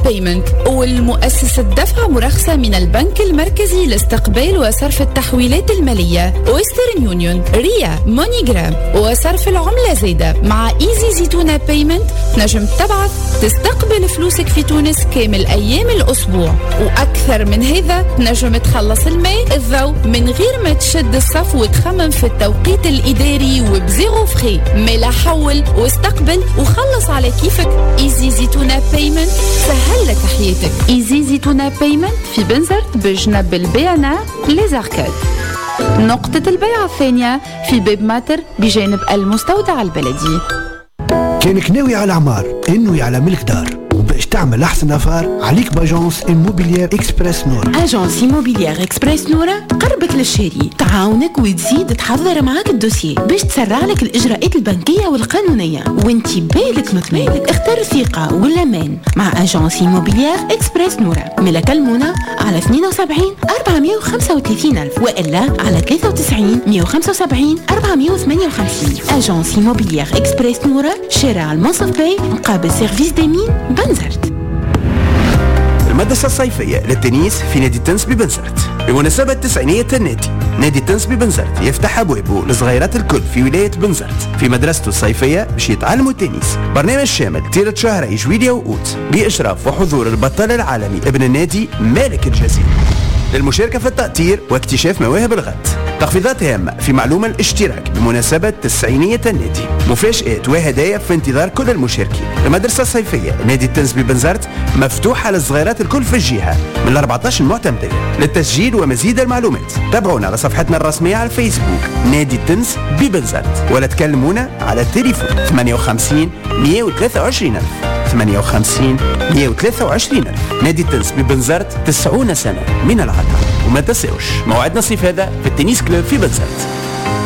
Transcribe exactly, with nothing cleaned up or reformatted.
بيمنت، والمؤسسة دفع مرخصة من البنك المركزي لاستقبال وصرف التحويلات المالية ويسترن يونيون، ريا، موني جرام، وصرف العملة زايدة. مع ايزي زيتونة بيمنت نجم تبعث تستقبل فلوسك في تونس كامل أيام الأسبوع، وأكثر من هذا نجم تخلص الماء الضوء من غير ما تشد الصف وتخمم في التوقيت الإداري وبزيرو فخي. ملا حول واستقبل وخلص على كيفك. ايزي زيتونة بيمنت سهل لك حياتك. ايزي زيتونة بيمنت في بنزرت بجنب البيانا ليزاركاد. نقطة البيع الثانية في باب ماتر بجانب المستودع البلدي. كانك ناوي على عمار، انوي على ملك دار، وباش تعمل احسن افار عليك باجونس إيموبيليير إكسبريس نورا. اجونس إيموبيليير إكسبريس نورا قربك للشاري، تعاونك وتزيد تحضر معاك الدوسيي باش تسرع لك الاجراءات البنكيه والقانونيه وانتي بالك مطمئن. اختار الثقه والامان مع اجونس إيموبيليير إكسبريس نورا. ملا كلمونا على اثنين وسبعين أربعمائة وخمسة وثلاثين ألف والا على ثلاثة وتسعين مائة وخمسة وسبعين أربعمائة وثمانية وخمسين. اجونس إيموبيليير إكسبريس نورا، شارع المنصف باي مقابل سيرفيس ديمين بنزرت. المدرسة الصيفية للتنس في نادي التنس ببنزرت بمناسبة تسعينية النادي. نادي التنس ببنزرت يفتح أبوابه لصغيرات الكل في ولاية بنزرت في مدرسته الصيفية باش يتعلموا التنس. برنامج شامل طيلة شهري جويلية وأوت بإشراف وحضور البطل العالمي ابن النادي مالك الجزيري للمشاركة في التأطير واكتشاف مواهب الغد. تخفيضات هامة في معلومة الاشتراك بمناسبة تسعينية النادي. مفاجآت وهدايا في انتظار كل المشاركين. المدرسة الصيفية نادي التنس ببنزرت مفتوحة للصغيرات الكل في الجهة من أربعة عشر معتمدية. للتسجيل ومزيد المعلومات تابعونا على صفحتنا الرسمية على الفيسبوك نادي التنس ببنزرت، ولا تكلمونا على التليفون ثمانية وخمسين مائة وثلاثة وعشرين ألف ثمانية وخمسين مائة وثلاثة وعشرين ألف. نادي التنس ببنزرت تسعون سنة من العطاء. وما تنسوش موعدنا الصيف هذا في التنس كلوب في بنزرت.